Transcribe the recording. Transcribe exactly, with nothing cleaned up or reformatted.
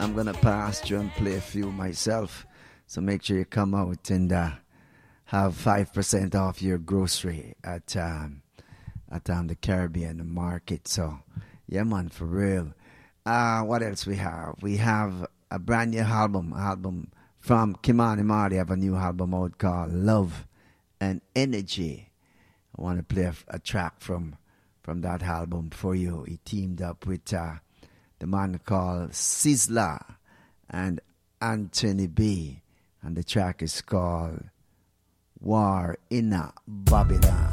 I'm going to pass through and play a few myself. So make sure you come out and uh, have five percent off your grocery at um, at um, the Caribbean market. So, yeah, man, for real. Uh, what else we have? We have a brand new album, album from Kimani Marley. Have a new album out called Love and Energy. I want to play a, a track from from that album for you. He teamed up with uh, the man called Sizzla and Anthony B. And the track is called War in Babylon.